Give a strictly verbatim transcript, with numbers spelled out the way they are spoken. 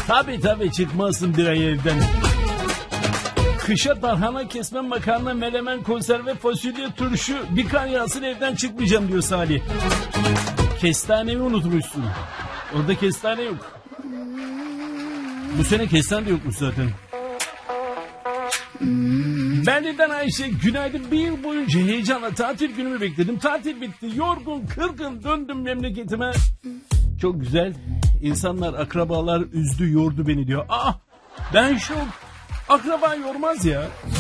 Tabii tabii çıkmazsın bir ay evden. Kışa tarhana, kesme, makarna, melemen, konserve, fasulye, turşu, bir kar yağsın evden çıkmayacağım diyor Salih. Kestaneyi unutmuşsun. Orada kestane yok. Bu sene kestane de yokmuş zaten. Berlin'den Ayşe, günaydın. Bir yıl boyunca heyecanla tatil günümü bekledim. Tatil bitti. Yorgun, kırgın döndüm memleketime. Çok güzel. İnsanlar, akrabalar üzdü, yordu beni diyor. Aa, ben şok. Akraba yormaz ya.